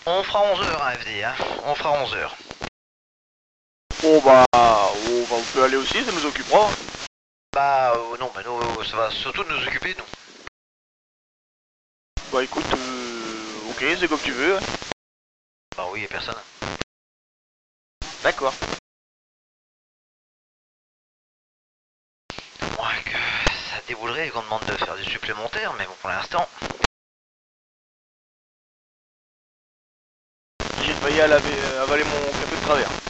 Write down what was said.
On fera 11 h hein, FD, hein. On fera 11 h. Bon bah, on peut aller aussi, ça nous occupera. Bah non, bah nous, ça va surtout nous occuper, nous. Bah écoute, ok, c'est comme tu veux. Bah oui, y'a personne. D'accord. À moins que ça déboulerait et qu'on demande de faire du supplémentaire, mais bon, pour l'instant. J'ai failli avaler mon café de travers.